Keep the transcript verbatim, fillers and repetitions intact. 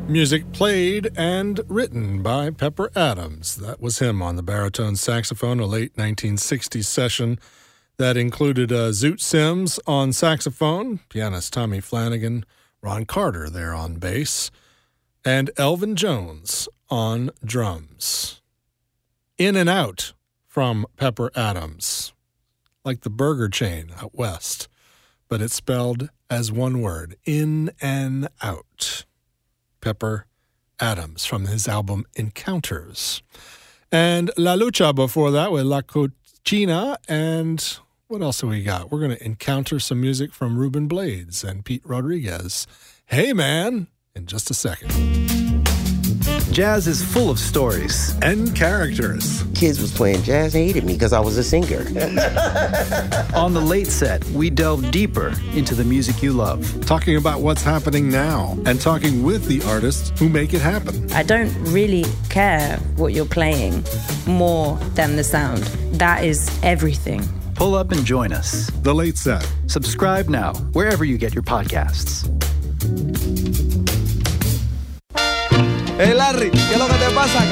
Music played and written by Pepper Adams. That was him on the baritone saxophone, a late nineteen sixties session that included uh, Zoot Sims on saxophone, pianist Tommy Flanagan, Ron Carter there on bass, and Elvin Jones on drums. In and Out from Pepper Adams, like the burger chain out west, but it's spelled as one word, In and Out. Pepper Adams from his album Encounters. And La Lucha before that with La Cucina. And what else have we got? We're going to encounter some music from Ruben Blades and Pete Rodriguez. Hey, man, in just a second. Jazz is full of stories and characters. Kids was playing jazz, hated me because I was a singer. On The Late Set, we delve deeper into the music you love. Talking about what's happening now and talking with the artists who make it happen. I don't really care what you're playing more than the sound. That is everything. Pull up and join us. The Late Set. Subscribe now, wherever you get your podcasts. Hey Larry, ¿qué es lo que te pasa?